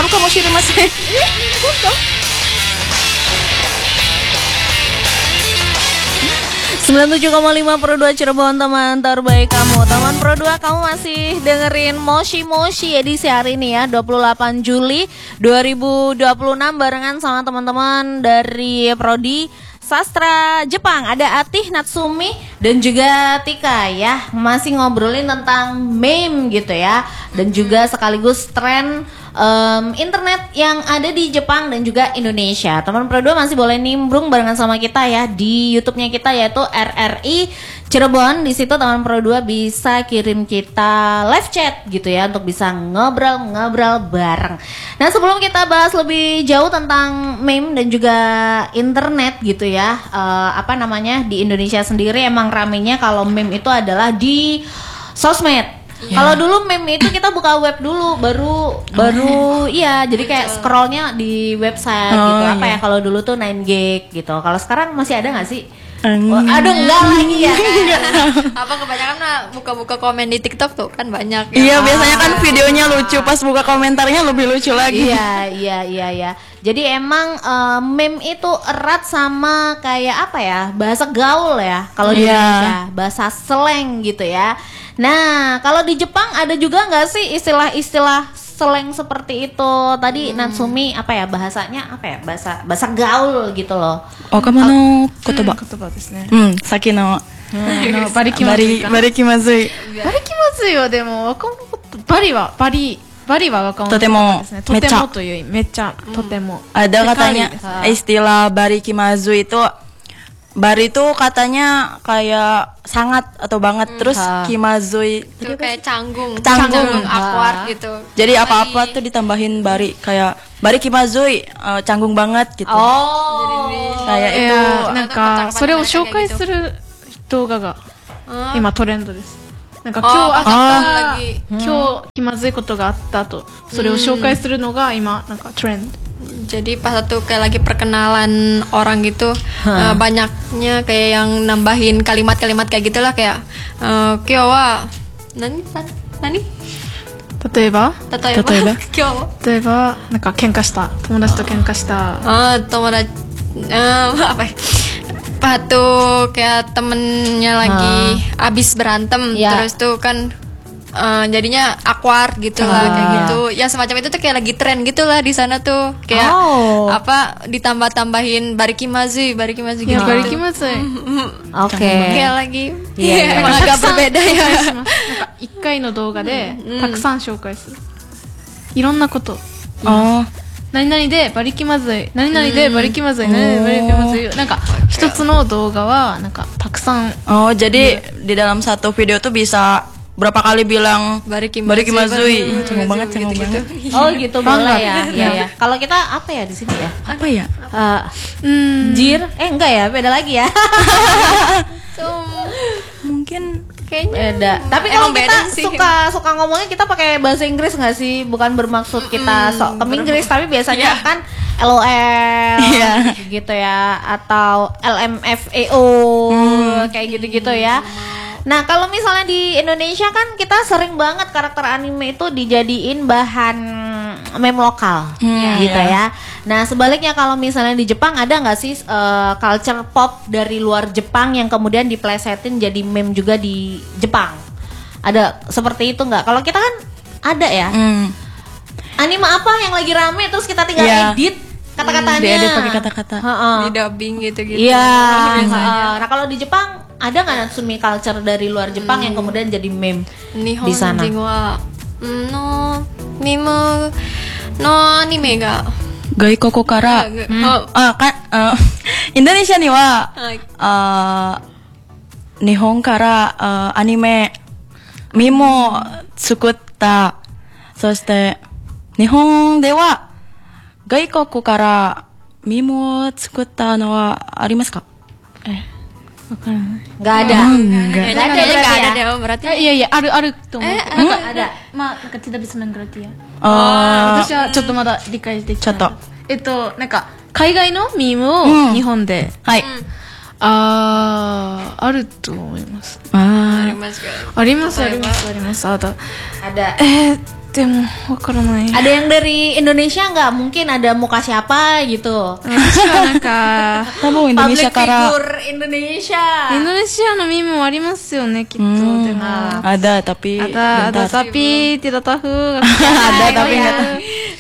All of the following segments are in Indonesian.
るかもしれません。...97,5 Pro 2 Cirebon, teman terbaik kamu. Teman Pro 2, kamu masih dengerin Moshi Moshi edisi hari ini ya, 28 Juli 2026 barengan sama teman-teman dari Prodi Sastra Jepang. Ada Atih, Natsumi, dan juga Tika ya. Masih ngobrolin tentang meme gitu ya. Dan juga sekaligus tren internet yang ada di Jepang dan juga Indonesia. Teman Pro 2 masih boleh nimbrung barengan sama kita ya di YouTube-nya kita, yaitu RRI Cirebon. Di situ teman Pro 2 bisa kirim kita live chat gitu ya, untuk bisa ngobrol-ngobrol bareng. Nah, sebelum kita bahas lebih jauh tentang meme dan juga internet gitu ya, di Indonesia sendiri emang ramenya kalau meme itu adalah di sosmed. Yeah. Kalau dulu meme itu kita buka web dulu, baru iya, jadi kayak scrollnya di website gitu. Ya kalau dulu tuh 9gag gitu. Kalau sekarang masih ada nggak sih? Aduh, enggak lagi ya kan? Apa kebanyakan buka-buka komen di TikTok tuh kan banyak. Iya, biasanya kan videonya lucu, pas buka komentarnya lebih lucu lagi. Iya. Jadi emang meme itu erat sama kayak bahasa gaul ya kalau di Indonesia, bahasa slang gitu ya. Nah, kalau di Jepang ada juga nggak sih istilah-istilah slang seperti itu? Tadi Natsumi bahasanya bahasa gaul gitu loh. Wakama no kotoba. Saki no bariki mazui. Bariki mazui wa demo wakama no kotoba. Bari wa wakama no totemo, totemo toいうmecha totemo. Ada katanya istilah bariki mazui itu, bari itu katanya kayak sangat atau banget, terus kimazui itu kayak canggung awkward gitu. Jadi apa-apa tuh ditambahin bari, kayak bari kimazui, canggung banget gitu. Kayak itu. なんかそれを紹介する動画が今トレンドです。なんか今日気まずいことがあったと、それを紹介するのが今なんかトレンド。 Jadi pas satu kayak lagi perkenalan orang gitu, banyaknya kayak yang nambahin kalimat-kalimat kayak gitulah, kayak kyo wa nani 例えば kyo 例えばなんか喧嘩した友達と喧嘩した apa tuh kayak temennya lagi abis berantem, terus tuh kan jadinya awkward gitu lah, kayak gitu ya, semacam itu tuh kayak lagi tren gitu lah di sana tuh, kayak ditambah-tambahin barikimazui gitu. Ya, barikimazui. Oke. Kayak lagi emang agak berbeda ya. 1回の動画でたくさん紹介する。いろんなこと。何々でバリキマズイ、何々でバリキマズイ、何々でバリキマズイ。なんか一つの動画はなんかたくさん。 Jadi di dalam satu video tuh bisa berapa kali bilang barikimazui. Canggung banget. Oh gitu, boleh ya. Kalau kita apa ya di sini ya? Apa ya? Jir? Enggak ya, beda lagi ya. Mungkin kayaknya beda. Tapi kalau kita suka ngomongnya kita pakai bahasa Inggris nggak sih? Bukan bermaksud kita sok ke Inggris, tapi biasanya kan LOL gitu ya, atau LMFAO kayak gitu-gitu ya. Nah, kalau misalnya di Indonesia kan kita sering banget karakter anime itu dijadiin bahan meme lokal gitu ya. Nah, sebaliknya kalau misalnya di Jepang ada nggak sih culture pop dari luar Jepang yang kemudian diplesetin jadi meme juga di Jepang? Ada seperti itu nggak? Kalau kita kan ada ya. Anime apa yang lagi rame terus kita tinggal edit kata-katanya. Diedit pakai kata-kata. Di dubbing gitu-gitu. Iya. Nah, kalau di Jepang ada nggak Natsumi culture dari luar Jepang yang kemudian jadi meme di sana? Anime ga Gaikoko kara Indonesia ni wa Nihon kara anime meme mo tsukutta, soshite Nihon de wa Gaikoko kara meme mo tsukutta no wa arimasu ka? Nggak ada. Nggak ada deh, berarti. Iya, ada tuh. Ada. Maka tidak bisa mengerti ya. 私はちょっとまだ理解できない。なんか海外のミームを日本で。 はい。 あると思います。あります。 あります。 あります。 Ada. でもわからない。 Ada yang dari Indonesia nggak? Mungkin ada muka siapa gitu. 私はなんか Kamu Indonesia Public Kara. figure Indonesia. インドネシアのミームもありますよねきっと。でも Ada tapi ada bentar. tapi tidak tahu. Ada tapi nggak tahu.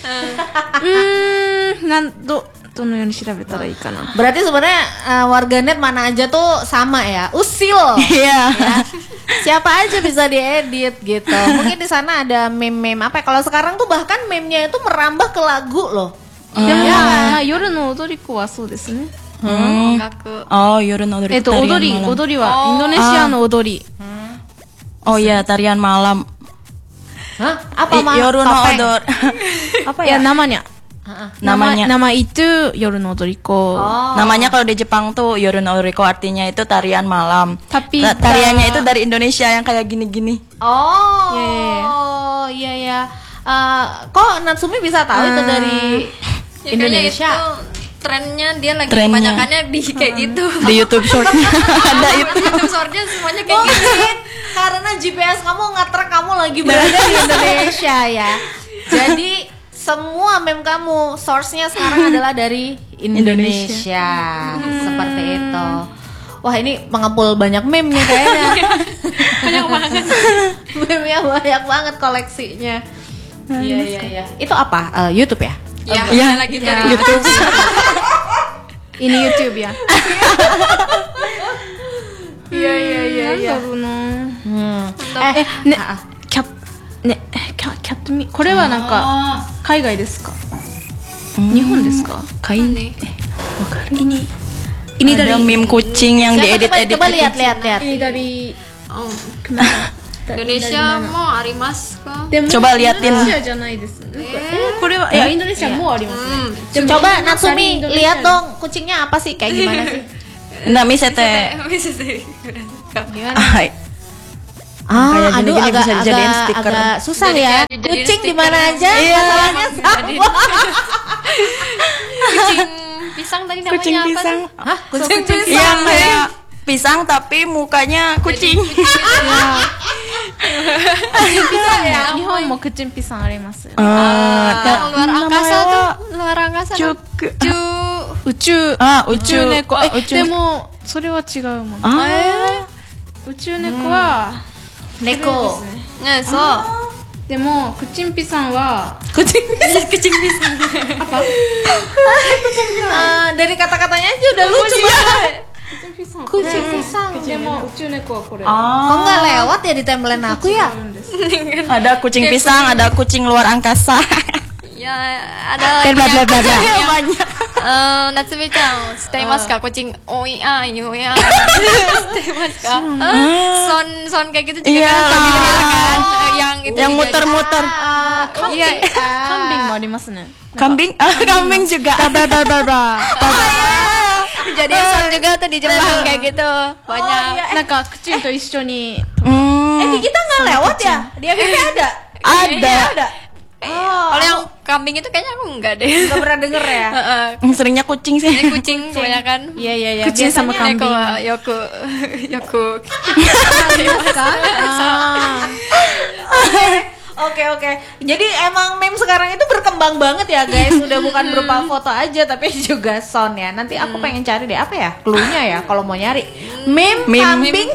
どのように調べたらいいかな。 Berarti sebenarnya warganet mana aja tuh sama ya, usil. Iya. Ya. Siapa aja bisa diedit gitu. Mungkin di sana ada meme-meme apa ya? Kalau sekarang tuh bahkan meme-nya itu merambah ke lagu loh. でもまあ夜の踊り子はそうですね。 Ngaku. Oh, Yoron Odori. 踊 tarian り malam. 踊りはインドネシアの踊り。 Oh iya, tarian malam. Hah? Apa mah? Yoron Topeng? Odor. Apa いや ya? 生にゃ。 Namanya. 生itu 夜の踊り子。 Oh. Namanya kalau di Jepang tuh Yoron Odoriko, artinya itu tarian malam. Tapi Tariannya itu dari Indonesia yang kayak gini-gini. Oh, iya ya. Kok Natsumi bisa tahu itu dari Ya, kayaknya Indonesia? itu trennya dia lagi Trennya. kebanyakannya di kayak gitu. Di YouTube Short ada itu. YouTube shortnya semuanya kayak gitu. Mungkin karena GPS kamu nge-track kamu lagi berada di Indonesia ya. Jadi semua meme kamu source-nya sekarang adalah dari Indonesia. Seperti itu. Wah, ini mengepul banyak meme nih kayaknya. Banyak banget. Meme-nya banyak banget koleksinya. Iya. Itu apa? YouTube ya? Ya, Ya, lagi dari YouTube. ini YouTube や。 Iya. なんだろうな。 Eh, ね、キャットミこれはなんか海外ですか？日本ですか？ Kayak ini ada dari meme kucing yang coba, diedit-edit. coba lihat. ini dari Indonesia mau arimas kok. でも Coba liatin. インドネシアじゃないです。これはいやインドネシアもありますね。 Coba Natsumi lihat dong kucingnya apa sih? Kayak gimana sih? Nggak misete. Bisa sih. Hai. Kayak Aduh gini-gini bisa dijadiin agak stiker. susah Jadi ya. kayak dijadiin Kucing di stiker. mana aja masalahnya sama. Kucing pisang tadi namanya Kucing apa? pisang. Hah? Kucing Yang pisang. kayak pisang tapi mukanya kucing. 日本もクチンピさんありますよ。 Luar angkasa tuh, luar angkasa. Cuk. 宇宙 Ah, 宇宙猫。 あ宇宙でもそれは違うもん。 Ah. 宇宙猫は Neko. Nah, so. でもクチンピさんは Kucing pisang. Dari kata-katanya aja udah lucu banget. Kucing pisang. でも宇宙猫はこれ。 Kok nggak lewat ya di timeline aku ya? Ada kucing pisang, ada kucing luar angkasa. Ya, ada lagi Bla bla bla bla. yang Banyak. Natsumi-chan, staymas ka kucing oia ini oia. Staymas ka? Son kayak gitu juga Iya. kan familiar kan? Yang itu Yang juga. muter-muter. Iya. カンビンもありますね。 Kambing, kambing juga. Jadi son juga tuh di Jepang kayak gitu. Banyak. なんかクチンと一緒に Hmm, Di kita nggak lewat ya? Di FYP ada? ada. Kalau yang kambing itu kayaknya aku enggak deh. Nggak pernah denger ya? Heeh. Seringnya kucing sih. Ini kucing kebanyakan. Iya. Kucing sama Biasanya- Neko wa yoku. Oke. Jadi emang meme sekarang itu berkembang banget ya guys. Udah bukan berupa foto aja tapi juga sound ya. Nanti aku pengen cari deh apa ya clue-nya ya kalau mau nyari. Meme kambing.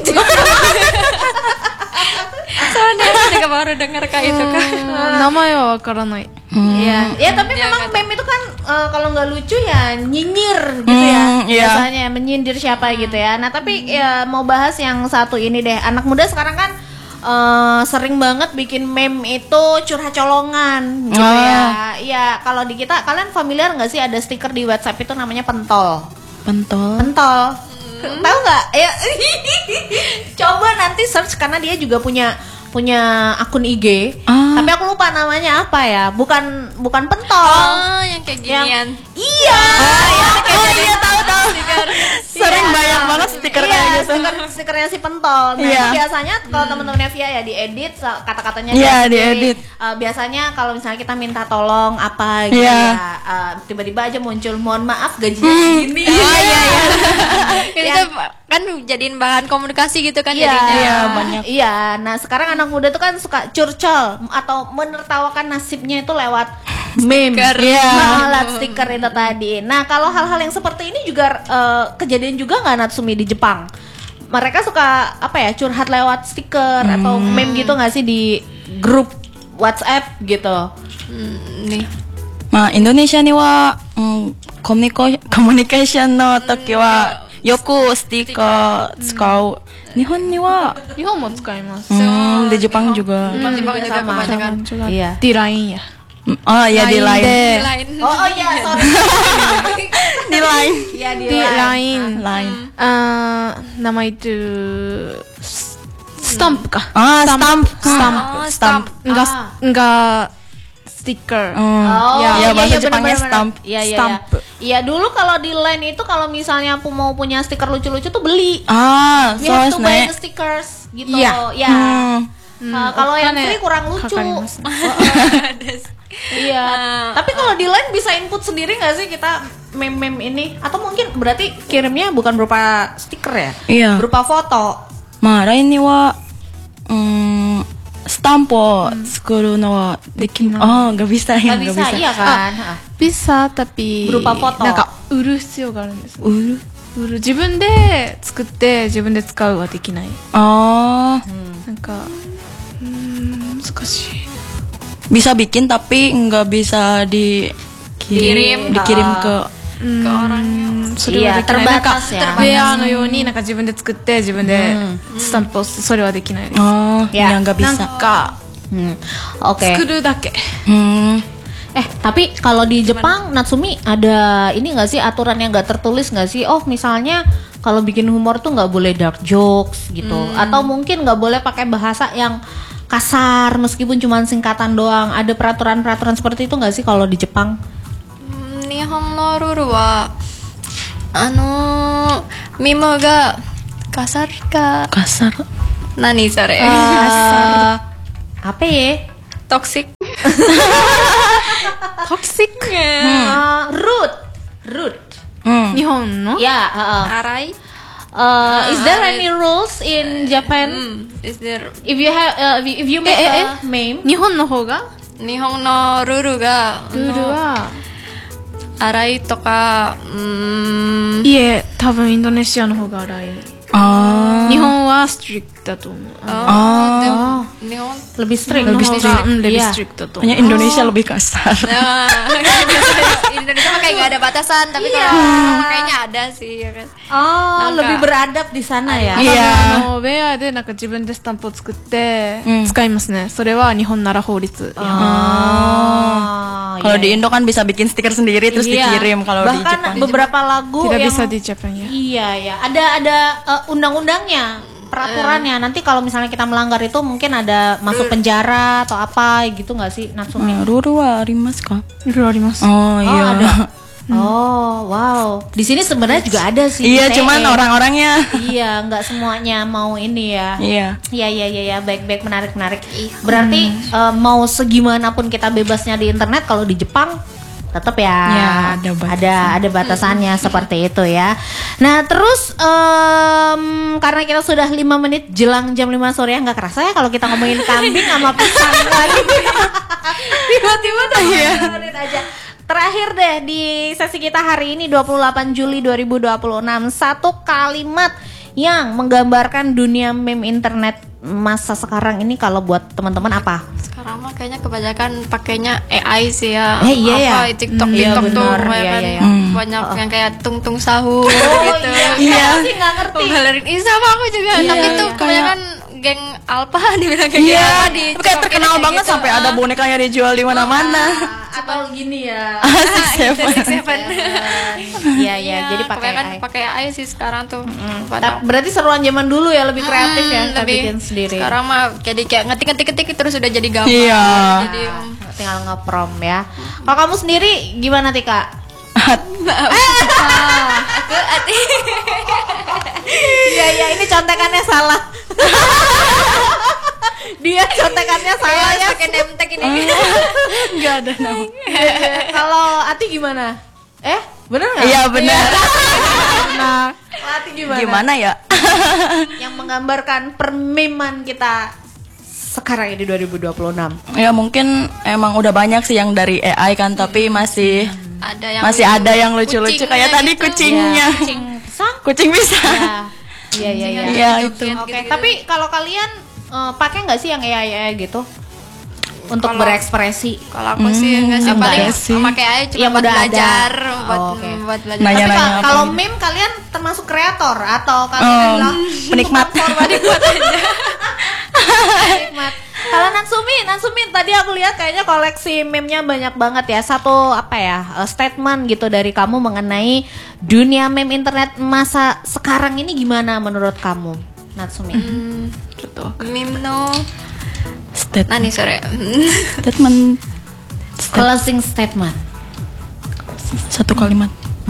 Soalnya aku juga baru dengar kayak itu kan. 名前はわからない。 Iya. Ya tapi Dia memang nggak meme itu kan kalau nggak lucu ya nyinyir gitu ya. Iya. Biasanya menyindir siapa gitu ya. Nah tapi ya mau bahas yang satu ini deh. Anak muda sekarang kan sering banget bikin meme itu curhat colongan gitu ya. Iya, kalau di kita kalian familiar nggak sih ada stiker di WhatsApp itu namanya pentol. Pentol. Pentol. Tahu nggak? Ya. Coba nanti search karena dia juga punya akun IG. Tapi aku lupa namanya apa ya. Bukan pentol. Oh, yang kayak ginian. Iya. Iya tahu. Sering banyak banget stiker kayak gitu. Stikernya si pentol. Nah, Iya. itu biasanya kalau teman-temannya Via ya diedit kata-katanya Iya, diedit. diedit. Biasanya kalau misalnya kita minta tolong apa gitu Iya. ya, tiba-tiba aja muncul mohon maaf gajinya segini. Ini Yang- tuh kan jadiin bahan komunikasi gitu kan Iya, jadinya. Iya, banyak. Iya, nah sekarang anak muda tuh kan suka curcol atau menertawakan nasibnya itu lewat meme, lewat stiker itu tadi. Nah kalau hal-hal yang seperti ini juga kejadian juga nggak Natsumi di Jepang? Mereka suka apa ya curhat lewat stiker atau meme gitu nggak sih di grup WhatsApp gitu? Nih. まあインドネシアには、コミュニケーションの時はよくステッカー使う。日本には、 日本も使います。 di Jepang juga. Jepang juga kebanyakan. Iya. Di LINE ya. Oh ya di lain. Di lain. Oh iya, sorry. Di lain. Iya di Di lain. LINE. ライン。 nama itu stamp kah? Ah, stamp. Stamp. Enggak stiker. Oh, Ya, bahasa Jepangnya bener-bener. stamp. Iya, iya, Stamp. iya. Iya, dulu kalau di line itu kalau misalnya aku mau punya stiker lucu-lucu tuh beli. Ah, We have to そうです buy ね the。stickers gitu. Iya. Ya. Kalau yang Okane free kurang lucu. kakarimasu. Iya. Tapi kalau di line bisa input sendiri nggak sih kita meme-meme ini? Atau mungkin berarti kirimnya bukan berupa stiker ya? Iya. Berupa foto. まあ LINE には、スタンプを作るのはできない。ああ、nggak bisa ya, Nggak nggak bisa, bisa. iya kan? Ah. bisa tapi Berupa foto. なんか売る必要があるんです。 売る？ 売る自分で作って自分で使うはできない。 ああ、 なんか難しい。 bisa bikin tapi nggak bisa dikirim ke Ke orangnya. それはできない。 Iya, なんか terbatas ya. ウェアのようになんか自分で作って自分でスタンプを押すそれはできないです。 oh, Ya. yang nggak なん bisa. か Oke. 作るだけ。 Hmm. Tapi kalau di Jepang, Natsumi ada ini nggak sih aturan yang nggak tertulis nggak sih? Oh, misalnya kalau bikin humor tuh nggak boleh dark jokes gitu, atau mungkin nggak boleh pakai bahasa yang kasar meskipun cuma singkatan doang. Ada peraturan-peraturan seperti itu nggak sih kalau di Jepang? 日本のルールはミモがカサルか kasar. 何それ Apa ya? トクシック toxic。 Rude. 日本の？ Ya. 荒い Is there any rules in Japan? Is there If you have, if you make a meme, 日本の方が？ 日本のルールがルールは荒いとかいえ多分インドネシアの方が荒い。 Ah. 日本はストリクトだと思う。 でも日本 lebih strict. の方がlebih Iya. strict だと思う。 Hanya Indonesia lebih kasar. Nah, Indonesia mah kayak nggak ada batasan, tapi kalau kayaknya ada sih ya kan. Oh, Nangka. lebih beradab di sana ya. Iya. ウェアでなんか自分でスタンプを作って使いますね。それは日本なら法律。 Oh, Kalau iya, di iya. Indo kan bisa bikin stiker sendiri terus Iya. dikirim. Kalau di Bahkan Jepang beberapa lagu Tidak yang bisa di Jepang ya. iya ya ada undang-undangnya, peraturannya. Nanti kalau misalnya kita melanggar itu mungkin ada masuk penjara atau apa gitu nggak sih Natsumi? ルールはありますか？ いろいろあります。 Oh iya. ada. Oh wow, di sini sebenarnya juga ada sih. Iya, ITE. cuman orang-orangnya. Iya, nggak semuanya mau ini ya. Iya. Iya, baik-baik, menarik. Berarti mau segimanapun kita bebasnya di internet, kalau di Jepang tetap ya, Ya, ada batasan. ada batasannya seperti itu ya. Nah terus karena kita sudah 5 menit jelang jam 5 sore, nggak kerasa ya kalau kita ngomongin kambing sama pisang lagi. Tiba-tiba tuh 5 menit aja. Terakhir deh di sesi kita hari ini 28 Juli 2026, satu kalimat yang menggambarkan dunia meme internet masa sekarang ini kalau buat teman-teman apa? Sekarang mah kayaknya kebanyakan pakainya AI sih ya. Iya ya. TikTok Iya, tuh benar. banyak Iya, kan iya. banyak yang kayak tung sahur Oh gitu. iya, saya sih nggak ngerti. Pembelajaran ini sama aku juga, Iya, tapi itu iya. kebanyakan geng Alpha dibilang kayak Iya, gitu, di tapi kayak terkenal kayak banget gitu. sampai ada bonekanya dijual di mana-mana. Atau gini ya. Seven. Iya, jadi pakai kebanyakan AI. pakai AI sih sekarang tuh. Pada Berarti seruan zaman dulu ya, lebih kreatif ya, kita lebih bikin sendiri. sekarang mah jadi kayak ngetik terus udah jadi gambar. Iya. Jadi Tinggal ngeprom ya. Kalau kamu sendiri gimana Tika? Iya, ini contekannya salah. Dia contekannya salah ya. pakai nemtek ini. Enggak ada nama. Kalau Ati gimana? Bener nggak? Iya benar. Nah, Melati gimana? Gimana ya? Yang menggambarkan permiman kita sekarang ini 2026. Ya mungkin emang udah banyak sih yang dari AI kan, tapi masih ada yang lucu-lucu kayak tadi gitu. kucingnya. Kucing pisang. Kucing pisang. Iya. Iya itu. Oke, tapi kalau kalian pakai nggak sih yang AI gitu untuk berekspresi? Kalau aku sih enggak sih, paling enggak sih. pakai aja cuma Yang buat udah ada. belajar, buat Oke. buat belajar. Nanya. Tapi apa kalau gitu. meme kalian termasuk kreator atau kalian bilang Penikmat. penikmat? Kalau Natsumi tadi aku lihat kayaknya koleksi meme-nya banyak banget ya. Satu statement gitu dari kamu mengenai dunia meme internet masa sekarang ini gimana menurut kamu, Natsumi? Meme no. Statement. Nani sore. Statement. Closing statement. Satu kalimat.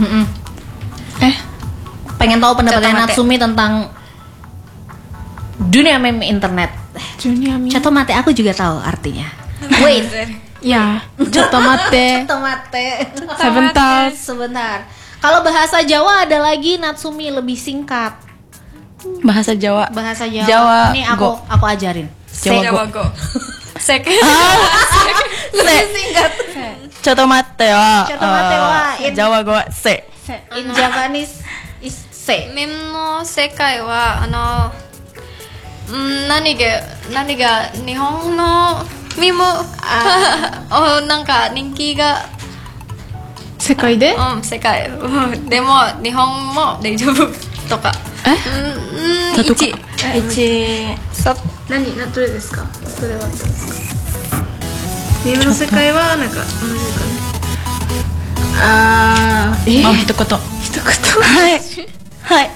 Pengen tahu pendapatnya Catomate. Natsumi tentang dunia meme internet. Junior Mi. Catomate aku juga tahu artinya. Wait, Ya, Jotomate. Catomate. Sebentar. Kalau bahasa Jawa ada lagi Natsumi lebih singkat. Bahasa Jawa. Bahasa Jawa. Jawa, Ini go. aku ajarin. Jawa go. Sek. Lebih singkat. Cotomate wa. Cotomate wa. Jawa gua se. In Japanese is se. Meme no sekai wa nani ga Nihon no meme nanka ninki ga 世界で世界でも日本も大丈夫とか Satu ichi Ichi. どれですかどれはですかゲームの世界はなんか同じかね Mau一言。 一言はい。はい。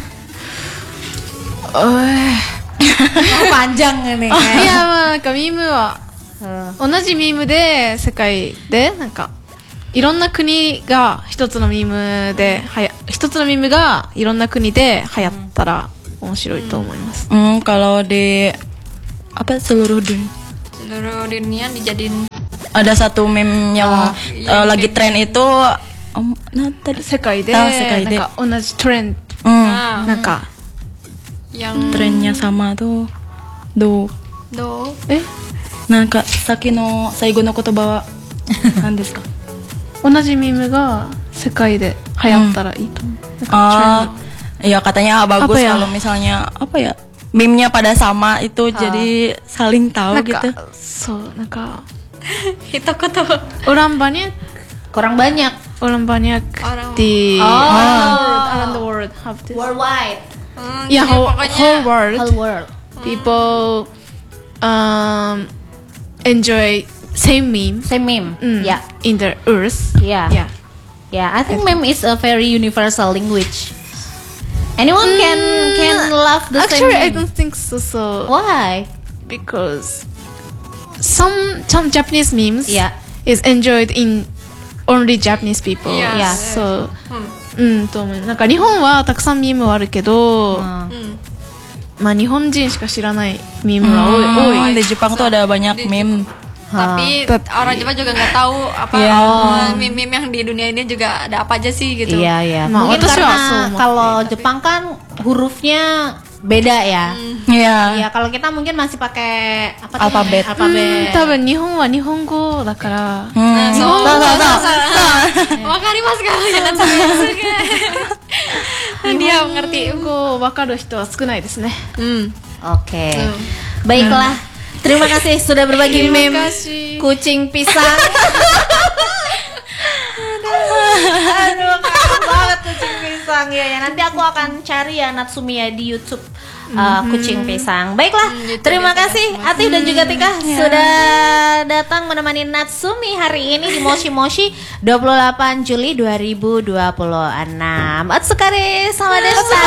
panjang ini. いやまあなんかミームは同じミームで世界でなんかいろんな国が一つのミームで一つのミームがいろんな国で流行ったら面白いと思います。 Kalau di seluruh dunia seluruh dunia dijadiin ada satu meme yang lagi tren itu tadi 世界で世界でなんか同じトレンド ah, なんか yang trennya sama tuh do どうなんか先の最後の言葉は何ですか同じミームが世界で流行ったらいいと思う。なんか Iya katanya bagus Apa ya? kalau misalnya meme-nya pada sama itu jadi saling トレンド tahu gitu. なんかそうなんか一言 orang banyak Kurang banyak. orang banyak Orang- di around the world have this. Worldwide. Yeah, jadi whole pokoknya world Whole world. people enjoy same meme Same meme. Yeah. in the earth. Yeah. Yeah. Yeah, I think meme is a very universal language. Anyone can love the Actually, I same meme. don't think so. So Why? because some Japanese memes Yeah. is enjoyed in only Japanese people. Yeah. Yeah. So と思う。なんか日本はたくさんミームはあるけど、まあ日本人しか知らないミームは多い。 Di Jepang tuh ada banyak meme. tapi orang Jepang juga nggak tahu apa meme yang di dunia ini juga ada apa aja sih gitu. Iya, iya. Nah, Mungkin otoshi wa karena so kalau Jepang kan hurufnya beda ya. Iya. Iya, kalau kita mungkin masih pakai apa tuh Alfabet. namanya? Alfabet. 多分日本は日本語だから、 そうそうそうわかりますかya dia mengerti. 日本語わかる人は少ないですね。 Oke. Baiklah. Terima kasih sudah berbagi meme kucing pisang. Aduh, kangen banget kucing pisang ya. Nanti aku akan cari ya Natsumi ya di YouTube kucing pisang. Baiklah, terima kasih Ati dan juga Tika sudah datang menemani Natsumi hari ini di Moshi Moshi 28 Juli 2026. Otsukare sama desa.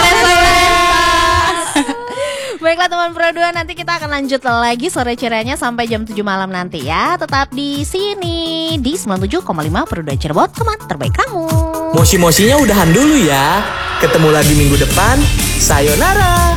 Baiklah teman Pro 2, nanti kita akan lanjut lagi sore ceranya sampai jam 7 malam nanti ya. Tetap di sini di 97,5 Pro 2 Cirebon, teman terbaik kamu. Moshi-moshinya udahan dulu ya. Ketemu lagi minggu depan. Sayonara.